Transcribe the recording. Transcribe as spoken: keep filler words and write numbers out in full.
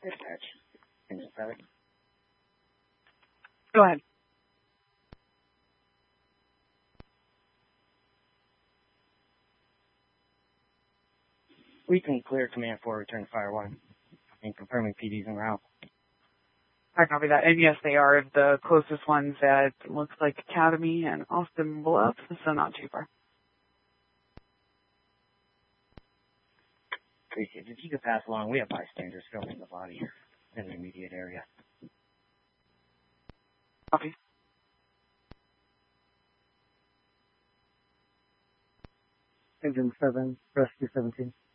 Dispatch. Engine seven. Go ahead. We can clear command four, return to fire one. And confirming P D's en route. I copy that. And yes, they are the closest ones that looks like Academy and Austin Bluff, so not too far. Appreciate it. If you could pass along, we have bystanders filming the body in the immediate area. Copy. Engine seven, rescue seventeen.